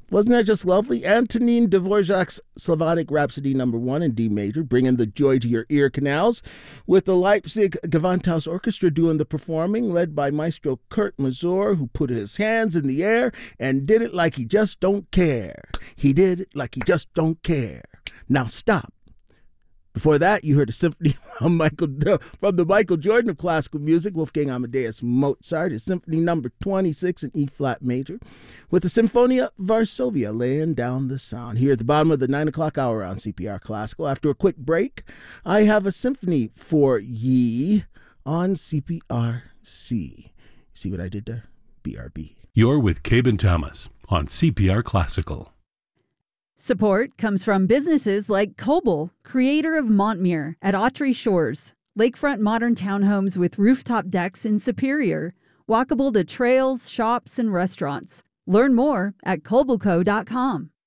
Wasn't that just lovely? Antonin Dvorak's Slavonic Rhapsody No. 1 in D major, bringing the joy to your ear canals, with the Leipzig Gewandhaus Orchestra doing the performing, led by Maestro Kurt Masur, who put his hands in the air and did it like he just don't care. He did it like he just don't care. Now stop. Before that, you heard a symphony from the Michael Jordan of classical music, Wolfgang Amadeus Mozart, his Symphony No. 26 in E-flat major, with the Sinfonia Varsovia laying down the sound. Here at the bottom of the 9 o'clock hour on CPR Classical. After a quick break, I have a symphony for ye on CPRC. See what I did there? BRB. You're with Cabin Thomas on CPR Classical. Support comes from businesses like Coble, creator of Montmere at Autry Shores, lakefront modern townhomes with rooftop decks in Superior, walkable to trails, shops, and restaurants. Learn more at cobleco.com.